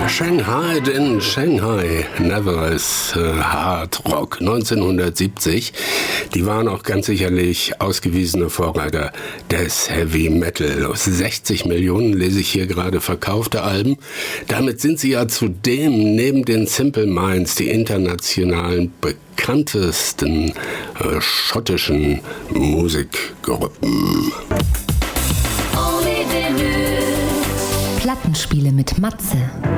Shanghai in Shanghai, Never is Hard Rock 1970. Die waren auch ganz sicherlich ausgewiesene Vorreiter des Heavy Metal. 60 Millionen lese ich hier gerade verkaufte Alben. Damit sind sie ja zudem neben den Simple Minds die internationalen bekanntesten schottischen Musikgruppen. Plattenspiele mit Matze.